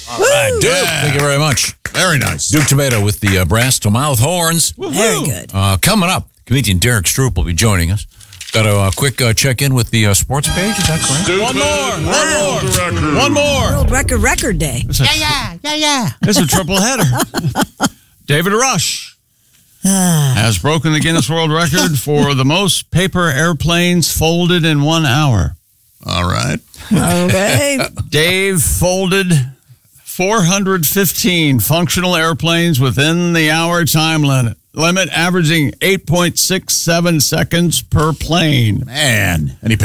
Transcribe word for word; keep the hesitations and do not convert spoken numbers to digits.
All right, Duke. Yeah. Thank you very much. Very nice. Duke Tomato with the uh, brass to mouth horns. Very good. Uh, coming up, comedian Derek Stroop will be joining us. Got a uh, quick uh, check in with the uh, sports page. Is that correct? One more. Wow. One more. One more. World Record Record Day. Yeah, yeah, yeah, yeah. This is a triple header. David Rush has broken the Guinness World Record for the most paper airplanes folded in one hour. All right. Okay. Dave folded four hundred fifteen functional airplanes within the hour time limit, limit averaging eight point six seven seconds per plane. Man. And he